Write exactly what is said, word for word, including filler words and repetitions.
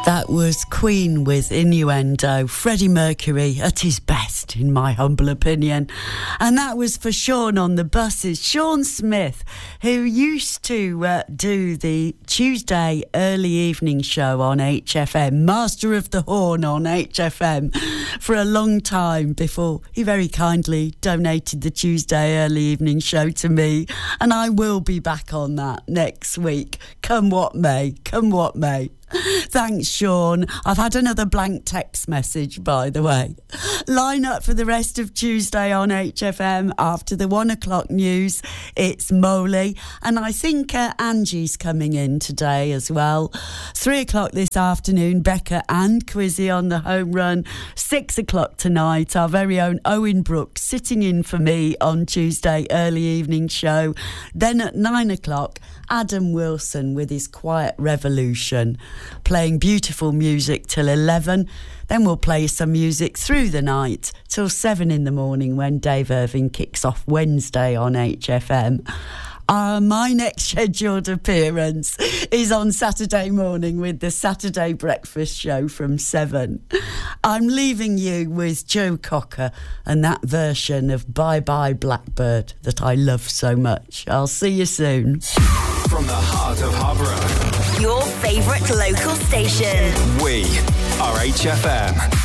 That was Queen with Innuendo, Freddie Mercury at his best, in my humble opinion. And that was for Sean on the buses, Sean Smith, who used to uh, do the Tuesday early evening show on H F M, Master of the Horn on H F M, for a long time before he very kindly donated the Tuesday early evening show to me. And I will be back on that next week, come what may, come what may. Thanks, Sean. I've had another blank text message, by the way. Line up for the rest of Tuesday on H F M after the one o'clock news. It's Moley, and I think uh, Angie's coming in today as well. Three o'clock this afternoon, Becca and Quizzy on the home run. Six o'clock tonight, our very own Owen Brooks sitting in for me on Tuesday early evening show. Then at nine o'clock, Adam Wilson with his Quiet Revolution, playing beautiful music till eleven. Then we'll play some music through the night till seven in the morning when Dave Irving kicks off Wednesday on H F M. Uh, my next scheduled appearance is on Saturday morning with the Saturday Breakfast Show from seven. I'm leaving you with Joe Cocker and that version of Bye Bye Blackbird that I love so much. I'll see you soon. From the heart of Harborough, your favourite local station. We are H F M.